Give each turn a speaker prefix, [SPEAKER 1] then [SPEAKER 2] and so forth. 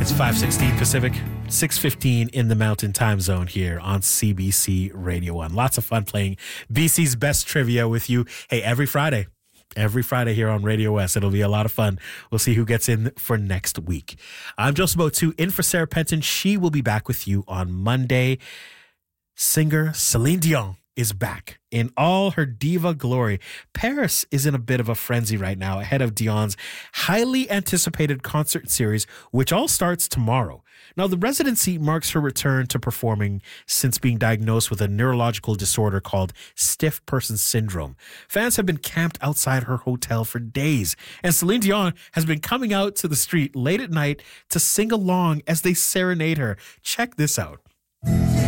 [SPEAKER 1] 5:16 Pacific, 6:15 in the Mountain Time Zone here on CBC Radio 1. Lots of fun playing BC's best trivia with you. Hey, every Friday here on Radio West. It'll be a lot of fun. We'll see who gets in for next week. I'm Joseph Botu, in for Sarah Penton. She will be back with you on Monday. Singer Celine Dion is back in all her diva glory. Paris is in a bit of a frenzy right now ahead of Dion's highly anticipated concert series, which all starts tomorrow. Now, the residency marks her return to performing since being diagnosed with a neurological disorder called stiff person syndrome. Fans have been camped outside her hotel for days, and Celine Dion has been coming out to the street late at night to sing along as they serenade her. Check this out.